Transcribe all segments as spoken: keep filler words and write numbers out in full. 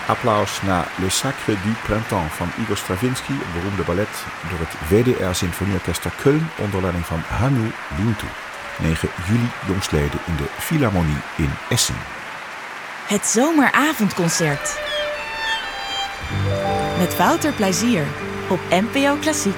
Applaus na Le Sacre du Printemps van Igor Stravinsky, een beroemde ballet door het V D R Symfonieorkester Köln onder leiding van Hannu Lintu. negen juli jongstleden in de Philharmonie in Essen. Het zomeravondconcert. Met Wouter Plezier op N P O Klassiek.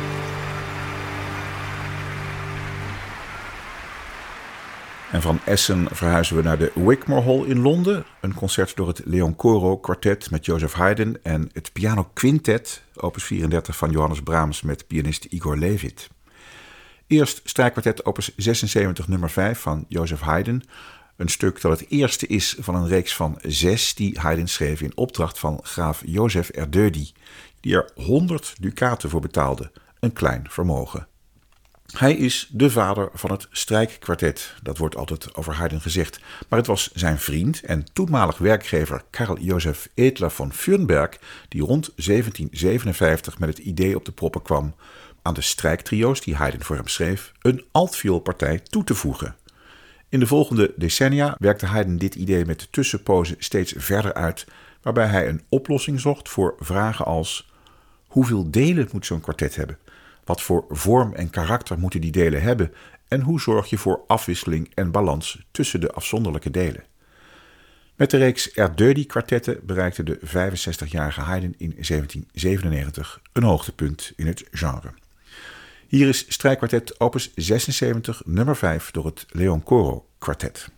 En van Essen verhuizen we naar de Wigmore Hall in Londen. Een concert door het Leon Coro Quartet met Joseph Haydn en het Piano Quintet, opus vierendertig van Johannes Brahms met pianist Igor Levit. Eerst strijkkwartet opus zesenzeventig nummer vijf van Joseph Haydn. Een stuk dat het eerste is van een reeks van zes die Haydn schreef in opdracht van graaf Jozef Erdődy, die er honderd dukaten voor betaalde, een klein vermogen. Hij is de vader van het strijkkwartet, dat wordt altijd over Haydn gezegd, maar het was zijn vriend en toenmalig werkgever Karl Joseph Edler von Fürnberg die rond zeventien zevenenvijftig met het idee op de proppen kwam aan de strijktrio's die Haydn voor hem schreef een altvioolpartij toe te voegen. In de volgende decennia werkte Haydn dit idee met tussenpozen steeds verder uit, waarbij hij een oplossing zocht voor vragen als: hoeveel delen moet zo'n kwartet hebben? Wat voor vorm en karakter moeten die delen hebben? En hoe zorg je voor afwisseling en balans tussen de afzonderlijke delen? Met de reeks Erdődy-kwartetten bereikte de vijfenzestigjarige Haydn in zeventien zevenennegentig een hoogtepunt in het genre. Hier is strijkkwartet opus zesenzeventig nummer vijf door het Leon Coro Quartet.